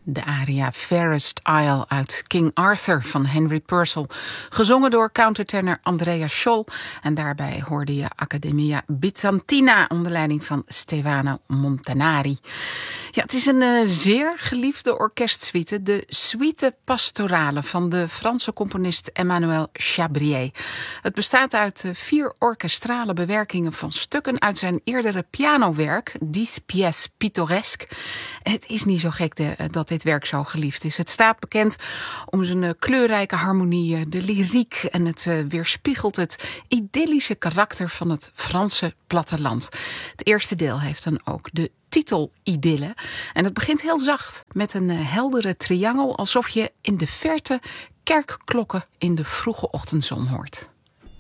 De aria Fairest Isle uit King Arthur van Henry Purcell. Gezongen door countertenor Andrea Scholl. En daarbij hoorde je Accademia Bizantina onder leiding van Stefano Montanari. Ja, het is een zeer geliefde orkestsuite. De Suite Pastorale van de Franse componist Emmanuel Chabrier. Het bestaat uit 4 orkestrale bewerkingen van stukken uit zijn eerdere pianowerk, 10 pièces pittoresques. Het is niet zo gek dat dit werk zo geliefd is. Het staat bekend om zijn kleurrijke harmonieën, de lyriek en het weerspiegelt het idyllische karakter van het Franse platteland. Het eerste deel heeft dan ook de titel Idylle. En het begint heel zacht met een heldere triangel, alsof je in de verte kerkklokken in de vroege ochtendzon hoort.